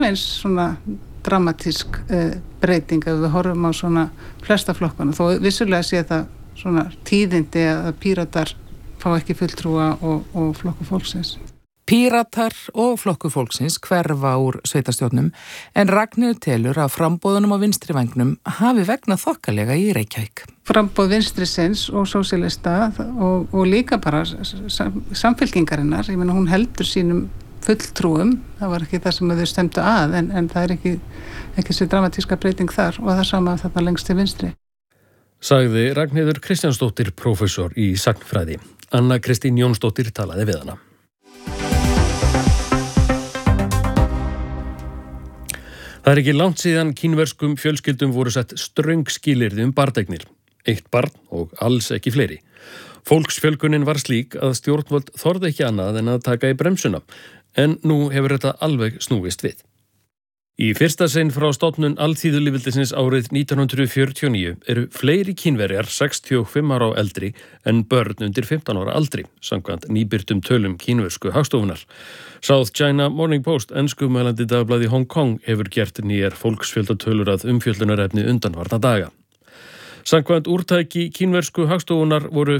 eins svona dramatísk breyting ef við horfum á svona flesta flokkana, þó vissulega sé það svona tíðindi að Píratar fá ekki fulltrúa og Flokkur fólksins. Píratar og Flokkur fólksins hverfa úr sveitarstjórnum en Ragnheiður telur að framboðunum á vinstri vængnum hafi vegnað þokkalega í Reykjavík. Framboð vinstrisins og sósíalista og líka bara samfylkingarinnar, ég meina hún heldur sínum fulltrúum, það var ekki það sem þau stemdu að en það er ekki svo dramatíska breyting þar og það sama þarna lengst til vinstri. Sagði Ragnheiður Kristjánsdóttir, prófessor í sagnfræði. Anna Kristín Jónsdóttir talaði við hana. Það ekki langt síðan kínverskum fjölskyldum voru sett ströng skilyrði barneignir. 1 barn og alls ekki fleiri. Fólksfjölgunin var slík að stjórnvöld þorði ekki annað en að taka í bremsuna, en nú hefur þetta alveg snúist við. Í fyrsta sinn frá stofnun Alþýðulýðveldisins árið 1949 eru fleiri Kínverjar 65 ára og eldri en börn undir 15 ára aldri, samkvæmt nýbirtum tölum kínversku hagstofunnar. South China Morning Post, enskumælandi dagblaði Hong Kong, hefur gert nýjar fólksfjöldatölur að umfjöllunarefni undanfarna daga. Samkvæmt úrtæki kínversku hagstofunnar voru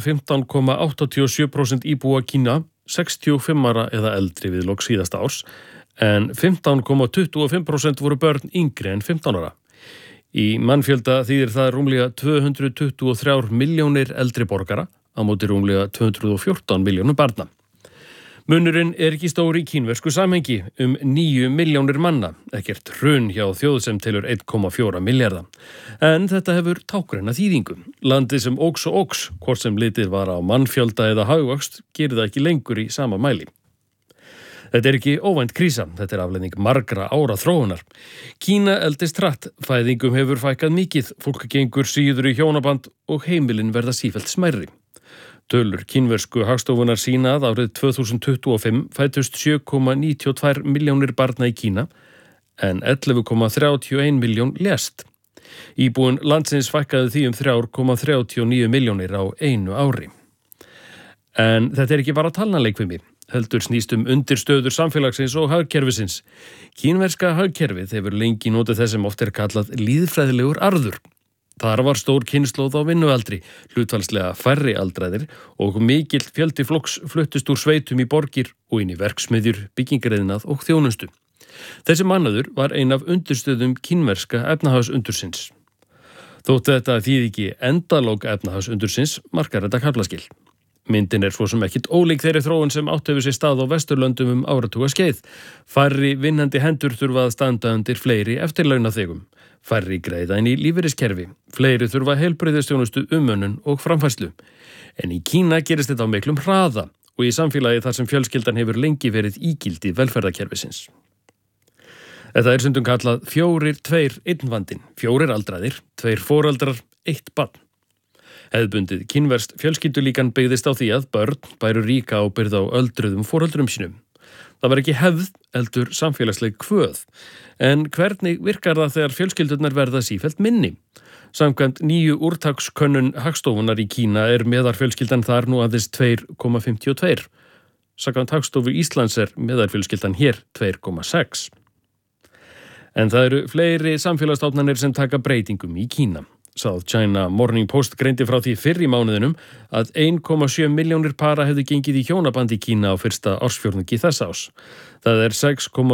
15,87% íbúa Kína 65 ára eða eldri við lok síðasta árs, en 15,25% voru börn yngri en 15 ára. Í mannfjölda þýðir það rúmlega 223 milljónir eldri borgara á móti rúmlega 214 milljónum barna. Munurinn er ekki stór í kínversku samhengi 9 milljónir manna, ekkert hrun hjá þjóð sem telur 1,4 milljarða. En þetta hefur tákræna þýðingu. Landið sem óx og óx, hvort sem litið var á mannfjölda eða hagvöxt, gerir það ekki lengur í sama mæli. Þetta er ekki óvænt krísa, þetta er afleiðing margra ára þróunar. Kína eldist hratt, fæðingum hefur fækkað mikið, fólk gengur síður í hjónaband og heimilin verða sífellt smærri. Tölur kínversku hagstofunar sýna að árið 2025 fæddust 7,92 milljónir barna í Kína, en 11,31 miljón lést. Íbúinn landsins fækkaði því 3,39 milljónir á einu ári. En þetta er ekki bara talnaleikfimi. Heldur snýst undirstöður samfélagsins og hagkerfisins. Kínverska hagkerfið hefur lengi notið þess sem oft er kallað lýðfræðilegur arður. Þar var stór kynslóð á vinnualdri, hlutfallslega færri aldraðir og mikill fjöldi flokks fluttust úr sveitum í borgir og inn í verksmiðjur, byggingariðnað og þjónustu. Þessi mannaður var ein af undirstöðum kínverska efnahagsundursins. Þótt þetta þýði ekki endalók efnahagsundursins, markar þetta kaflaskil. Myndin er svo sem ekkit ólík þeirri þróun sem átt hefur sér stað á Vesturlöndum áratuga skeið. Færri vinnandi hendur þurfa að standa undir fleiri eftirlaunaþegum. Færri greiða inn í lífeyriskerfi. Fleiri þurfa heilbrigðisþjónustu, umönnun og framfærslu. En í Kína gerist þetta á miklum hraða og í samfélagi þar sem fjölskyldan hefur lengi verið ígildi velferðarkerfisins. Þetta er stundum kallað 4-2-1 vandinn. 4 aldraðir, 2 foreldrar, 1 barn. Hefðbundið kínverskt fjölskyldulíkan byggðist á því að börn bæru ríka ábyrgð á öldruðum foreldrum sínum. Það var ekki hefð, heldur samfélagsleg kvöð. En hvernig virkar það þegar fjölskyldurnar verða sífellt minni? Samkvæmt nýju úrtakskönnun hagstofunar í Kína er meðalfjölskyldan þar nú aðeins 2,52. Samkvæmt Hagstofu Íslands er meðalfjölskyldan hér 2,6. En það eru fleiri samfélagsstofnanir sem taka breytingum í Kína. South China Morning Post greindi frá því fyrr í mánuðinum að 1,7 milljónir para hefðu gengið í hjónaband í Kína á fyrsta ársfjórðungi þess árs. Það er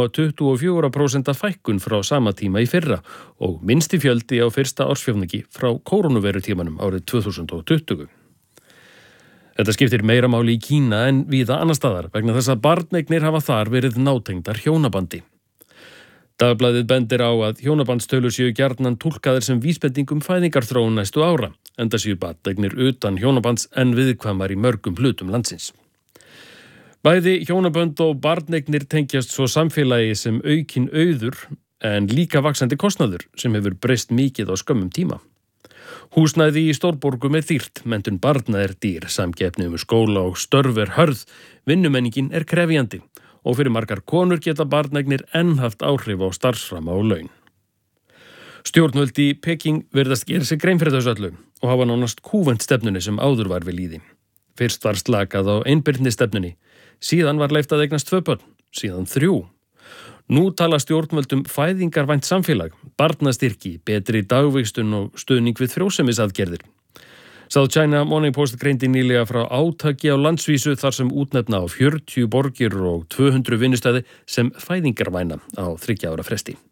6,24% fækkun frá sama tíma í fyrra og minnsti fjöldi á fyrsta ársfjórðungi frá kórónuverutímanum árið 2020. Þetta skiptir meira máli í Kína en víða annar staðar vegna þess að barneignir hafa þar verið nátengdar hjónabandi. Dagblaðið bendir á að hjónabandstölur séu gjarnan túlkaðir sem vísbending fæðingarþróun næstu ára, enda séu barneignir utan hjónabands en viðkvæmar í mörgum hlutum landsins. Bæði hjónabönd og barneignir tengjast svo samfélagi sem aukin auður en líka vaxandi kostnaður sem hefur breyst mikið á skömmum tíma. Húsnæði í stórborgum er dýrt, menntun barna er dýr, samkeppni skóla og störf er hörð, vinnumenningin er krefjandi. Og fyrir margar konur geta barneignir enn haft áhrif á starfsframa og laun. Stjórnvöld í Peking virðast gera sig grein fyrir þessu öllu og hafa nánast kúvent stefnunni sem áður var við lýði. Fyrst var slakað á einbirni stefnunni, síðan var leyft að eignast 2 börn, síðan 3. Nú tala stjórnvöldum fæðingarvænt samfélag, barnastyrki, betri dagvistun og stuðning við frjósemisaðgerðir. South China Morning Post greindi nýlega frá átaki á landsvísu þar sem útnefna á 40 borgir og 200 vinnustæði sem fæðingarvæna á 3 ára fresti.